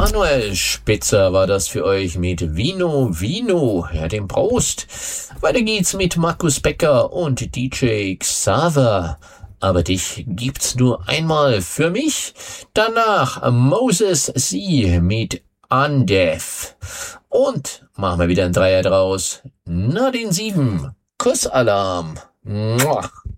Manuel Spitzer war das für euch mit Vino Vino, ja, dem Prost. Weiter geht's mit Markus Becker und DJ Xaver. Aber dich gibt's nur einmal für mich. Danach Moses C. mit Andef. Und machen wir wieder einen Dreier draus. Na den 7. Kussalarm. Mua.